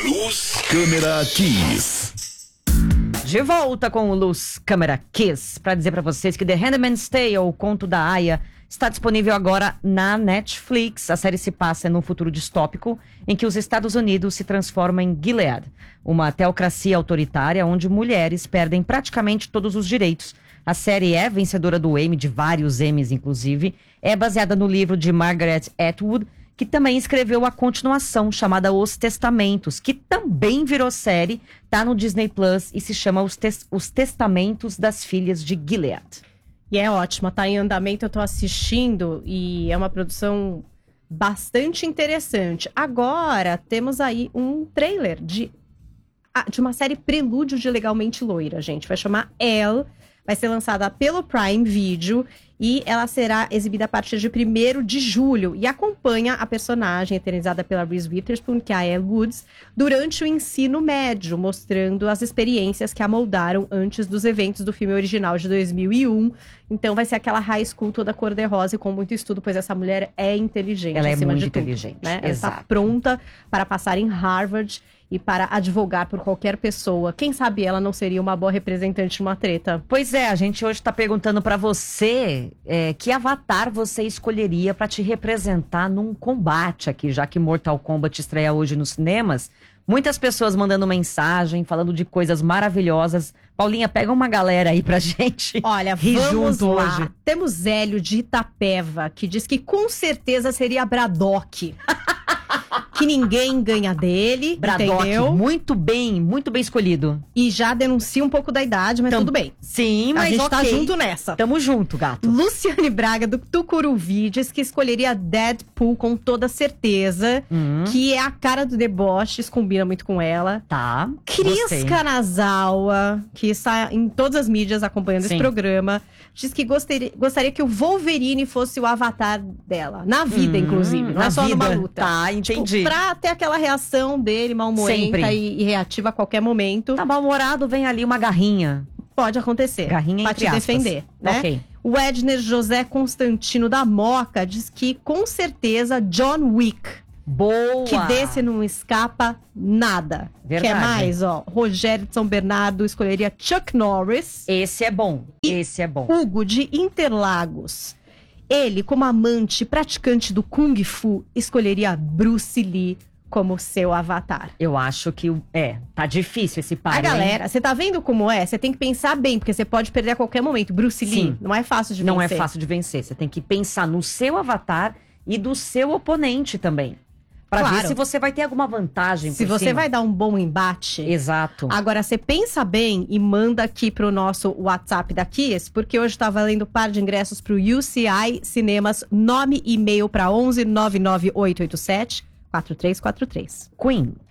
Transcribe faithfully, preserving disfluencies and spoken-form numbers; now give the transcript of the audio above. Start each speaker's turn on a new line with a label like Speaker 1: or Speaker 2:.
Speaker 1: Luz, câmera, Kiss.
Speaker 2: De volta com o Luz, câmera, Kiss, para dizer para vocês que The Handmaid's Tale, o Conto da Aia, está disponível agora na Netflix. A série se passa num futuro distópico em que os Estados Unidos se transformam em Gilead, uma teocracia autoritária onde mulheres perdem praticamente todos os direitos. A série é vencedora do Emmy, de vários Emmys inclusive, é baseada no livro de Margaret Atwood, que também escreveu a continuação chamada Os Testamentos, que também virou série, tá no Disney Plus e se chama Os, Tes- Os Testamentos das Filhas de Gilead.
Speaker 3: E é ótima, tá em andamento, eu tô assistindo e é uma produção bastante interessante. Agora temos aí um trailer de, de uma série prelúdio de Legalmente Loira, gente. Vai chamar Elle, vai ser lançada pelo Prime Video e ela será exibida a partir de primeiro de julho. E acompanha a personagem eternizada pela Reese Witherspoon, que é a Elle Woods, durante o ensino médio, mostrando as experiências que a moldaram antes dos eventos do filme original de dois mil e um. Então vai ser aquela high school toda cor-de-rosa e com muito estudo, pois essa mulher é inteligente.
Speaker 2: Ela é
Speaker 3: acima
Speaker 2: muito
Speaker 3: de tudo,
Speaker 2: inteligente,
Speaker 3: né? Ela está
Speaker 2: exato.
Speaker 3: pronta para passar em Harvard e para advogar por qualquer pessoa. Quem sabe ela não seria uma boa representante de uma treta?
Speaker 2: Pois é, a gente hoje tá perguntando pra você é, que avatar você escolheria pra te representar num combate aqui, já que Mortal Kombat estreia hoje nos cinemas. Muitas pessoas mandando mensagem, falando de coisas maravilhosas. Paulinha, pega uma galera aí pra gente.
Speaker 3: Olha,
Speaker 2: rir
Speaker 3: vamos
Speaker 2: junto
Speaker 3: lá.
Speaker 2: hoje.
Speaker 3: Temos Hélio de Itapeva, que diz que com certeza seria Braddock. Que ninguém ganha dele,
Speaker 2: Braddock,
Speaker 3: entendeu?
Speaker 2: muito bem, muito bem escolhido.
Speaker 3: E já denuncia um pouco da idade, mas
Speaker 2: Tam-
Speaker 3: tudo bem.
Speaker 2: Sim, mas
Speaker 3: a gente
Speaker 2: ok.
Speaker 3: tá junto nessa.
Speaker 2: Tamo junto, gato.
Speaker 3: Luciane Braga, do Tucuruvi, diz que escolheria Deadpool com toda certeza.
Speaker 2: Hum.
Speaker 3: Que é a cara do deboches, combina muito com ela.
Speaker 2: Tá.
Speaker 3: Cris
Speaker 2: gostei.
Speaker 3: Kanazawa, que está em todas as mídias acompanhando
Speaker 2: Sim.
Speaker 3: esse programa, diz que gostaria, gostaria que o Wolverine fosse o avatar dela. Na vida,
Speaker 2: Hum,
Speaker 3: inclusive. Não
Speaker 2: na
Speaker 3: é só numa
Speaker 2: vida.
Speaker 3: luta.
Speaker 2: Tá, entendi.
Speaker 3: Tipo, pra ter aquela reação dele mal-humorenta
Speaker 2: Sempre.
Speaker 3: e, e reativa a qualquer momento.
Speaker 2: Tá mal-humorado, vem ali uma garrinha.
Speaker 3: Pode acontecer.
Speaker 2: Garrinha
Speaker 3: pra
Speaker 2: entre
Speaker 3: te
Speaker 2: aspas.
Speaker 3: defender, né?
Speaker 2: Ok.
Speaker 3: O Edner José Constantino da Moca diz que, com certeza, John Wick.
Speaker 2: Boa!
Speaker 3: Que desse não escapa nada.
Speaker 2: Verdade.
Speaker 3: Quer mais, ó? Rogério de São Bernardo escolheria Chuck Norris.
Speaker 2: Esse é bom, esse é bom.
Speaker 3: Hugo de Interlagos. Ele, como amante e praticante do Kung Fu, escolheria Bruce Lee como seu avatar.
Speaker 2: Eu acho que, o- é, tá difícil esse par,
Speaker 3: A
Speaker 2: hein?
Speaker 3: galera, você tá vendo como é? Você tem que pensar bem, porque você pode perder a qualquer momento. Bruce Lee,
Speaker 2: Sim.
Speaker 3: não é fácil de
Speaker 2: Não
Speaker 3: vencer.
Speaker 2: é fácil de vencer. Você tem que pensar no seu avatar e do seu oponente também. Pra ver
Speaker 3: Claro.
Speaker 2: se você vai ter alguma vantagem
Speaker 3: Se
Speaker 2: por
Speaker 3: você
Speaker 2: cima.
Speaker 3: vai dar um bom embate.
Speaker 2: Exato.
Speaker 3: Agora, você pensa bem e manda aqui pro nosso WhatsApp da Kiss, porque hoje tá valendo par de ingressos pro U C I Cinemas. Nome e e-mail pra onze nove nove oito oito sete quatro três quatro três.
Speaker 2: Queen.